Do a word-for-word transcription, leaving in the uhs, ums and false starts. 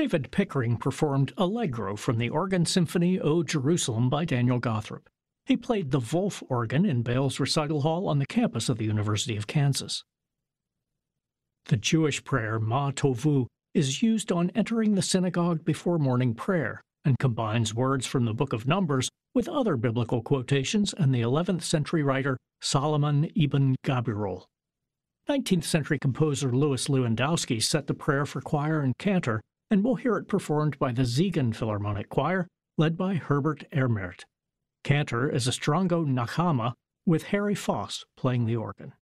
David Pickering performed Allegro from the organ symphony O Jerusalem by Daniel Gothrop. He played the Wolf organ in Bales Recital Hall on the campus of the University of Kansas. The Jewish prayer Ma Tovu is used on entering the synagogue before morning prayer and combines words from the Book of Numbers with other biblical quotations and the eleventh century writer Solomon ibn Gabirol. nineteenth century composer Louis Lewandowski set the prayer for choir and cantor, and we'll hear it performed by the Siegen Philharmonic Choir, led by Herbert Ermert. Cantor is Estrango Nakama, with Harry Foss playing the organ.